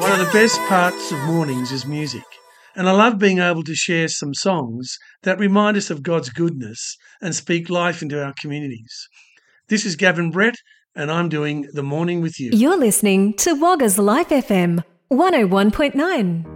One of the best parts of mornings is music, and I love being able to share some songs that remind us of God's goodness and speak life into our communities. This is Gavin Brett, and I'm doing The Morning with You. You're listening to Wagga's Life FM 101.9.